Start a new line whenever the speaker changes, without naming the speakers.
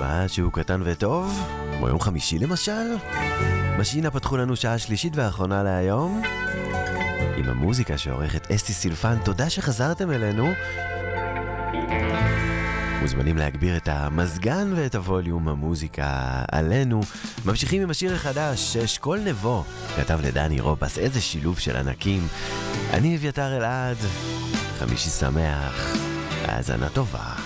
נחמד שהוא קטן וטוב, כמו יום חמישי למשל. משינה פתחו לנו שעה שלישית ואחרונה להיום עם המוזיקה שעורכת אסתי סילפן. תודה שחזרתם אלינו. מוזמנים להגביר את המזגן ואת הווליום, המוזיקה עלינו. ממשיכים עם השיר החדש שאשכול נבו כתב לדני רובס. איזה שילוב של ענקים. אני אביתר אלעד, חמישי שמח, האזנה טובה.